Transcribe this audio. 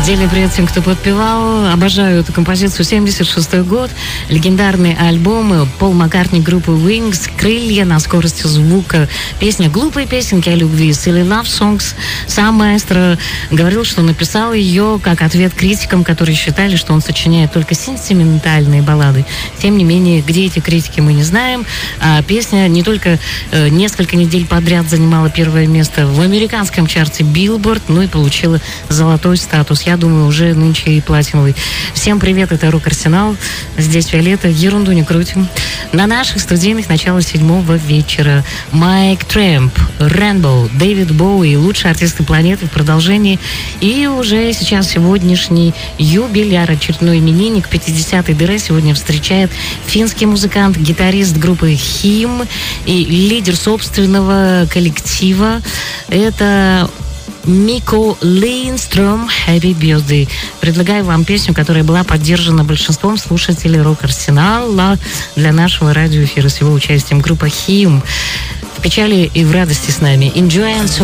Отдельный привет всем, кто подпевал. Обожаю эту композицию. 76-й год. Легендарный альбом Пол Маккартни группы Wings. «Крылья на скорости звука». Песня «Глупые песенки о любви». Silly Love Songs. Сам маэстро говорил, что написал ее как ответ критикам, которые считали, что он сочиняет только сентиментальные баллады. Тем не менее, где эти критики, мы не знаем. А песня не только несколько недель подряд занимала первое место в американском чарте Billboard, но и получила золотой статус. Я думаю, уже нынче и платиновый. Всем привет, это Рок-Арсенал. Здесь Виолетта, ерунду не крутим. На наших студийных начало 7-го вечера. Майк Трэмп, Рэмбо, Дэвид Боуи, лучшие артисты планеты в продолжении. И уже сейчас сегодняшний юбиляр, очередной именинник, 50-й дыре, сегодня встречает финский музыкант, гитарист группы Хим и лидер собственного коллектива. Это Микко Линдстром, Happy Birthday. Предлагаю вам песню, которая была поддержана большинством слушателей Рок-Арсенала для нашего радиоэфира с его участием. Группа Хим в печали и в радости с нами. Enjoy and